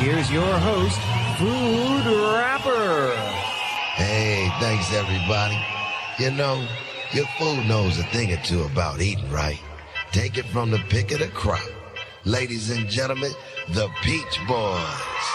here's your host, Food Rapper. Hey, thanks everybody. You know, your food knows a thing or two about eating, right? Take it from the pick of the crop. Ladies and gentlemen, the Peach Boys.